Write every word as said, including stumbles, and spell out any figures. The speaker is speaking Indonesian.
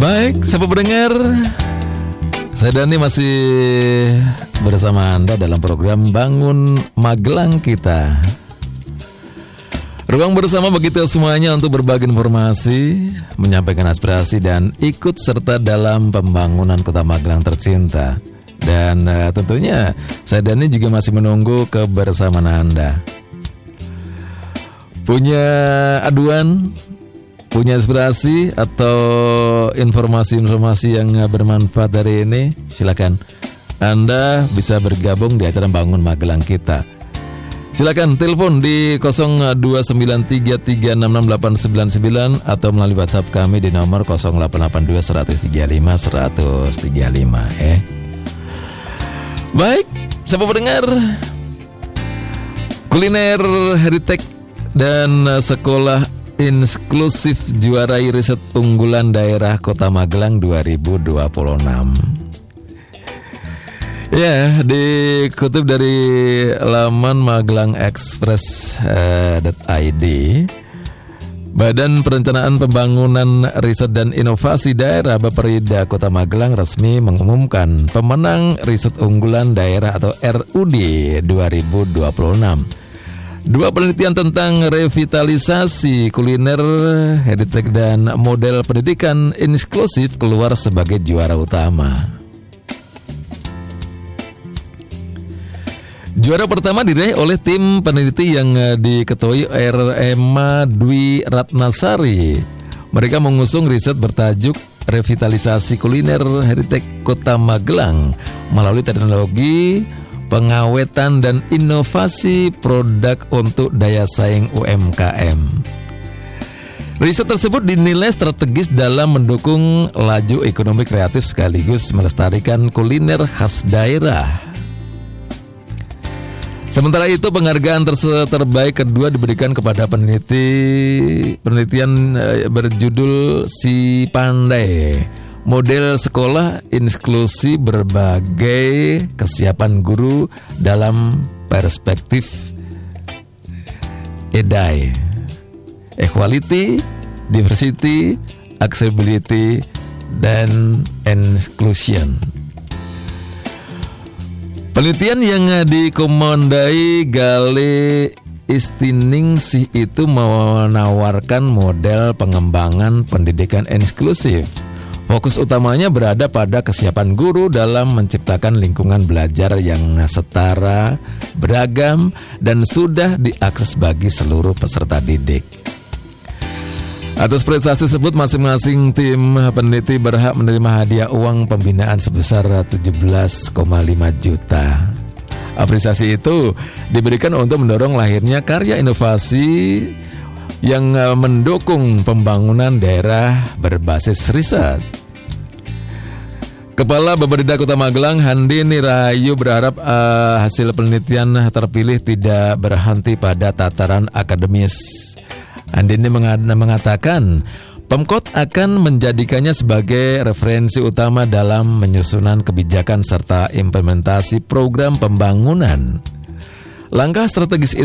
Baik, sahabat pendengar, saya Dani masih bersama Anda dalam program Bangun Magelang kita. Ruang bersama bagi kita semuanya untuk berbagi informasi, menyampaikan aspirasi dan ikut serta dalam pembangunan Kota Magelang tercinta. Dan uh, tentunya saya Dani juga masih menunggu kebersamaan Anda. Punya aduan, punya inspirasi atau informasi-informasi yang bermanfaat dari ini, silakan Anda bisa bergabung di acara Bangun Magelang kita. Silakan telepon di nol dua sembilan tiga tiga enam enam delapan sembilan sembilan atau melalui WhatsApp kami di nomor nol delapan delapan dua satu tiga lima satu tiga lima eh. Baik, sahabat pendengar, kuliner heritage dan sekolah inklusif juarai riset unggulan daerah Kota Magelang dua ribu dua puluh enam. Ya, dikutip dari laman magelang express dot i d, Badan Perencanaan Pembangunan Riset dan Inovasi Daerah Bapperida Kota Magelang resmi mengumumkan pemenang riset unggulan daerah atau R U D dua ribu dua puluh enam. Dua penelitian tentang revitalisasi kuliner, heritage dan model pendidikan inklusif keluar sebagai juara utama. Juara pertama diraih oleh tim peneliti yang diketuai Emma Dwi Ratnasari. Mereka mengusung riset bertajuk revitalisasi kuliner heritage Kota Magelang melalui teknologi pengawetan dan inovasi produk untuk daya saing U M K M. Riset tersebut dinilai strategis dalam mendukung laju ekonomi kreatif sekaligus melestarikan kuliner khas daerah. Sementara itu, penghargaan terse- terbaik kedua diberikan kepada peneliti penelitian e, berjudul Si Pandai, model sekolah inklusi berbagai kesiapan guru dalam perspektif E D A I, Equality, Diversity, Accessibility, dan Inclusion. Penelitian yang dikomandai Gale Istiningsih itu menawarkan model pengembangan pendidikan inklusif. Fokus utamanya berada pada kesiapan guru dalam menciptakan lingkungan belajar yang setara, beragam, dan sudah diakses bagi seluruh peserta didik. Atas prestasi tersebut, masing-masing tim peneliti berhak menerima hadiah uang pembinaan sebesar tujuh belas koma lima juta. Apresiasi itu diberikan untuk mendorong lahirnya karya inovasi yang mendukung pembangunan daerah berbasis riset. Kepala Bapperida Kota Magelang, Handini Rahayu, berharap uh, hasil penelitian terpilih tidak berhenti pada tataran akademis. Handini mengatakan Pemkot akan menjadikannya sebagai referensi utama dalam menyusunan kebijakan serta implementasi program pembangunan. Langkah strategis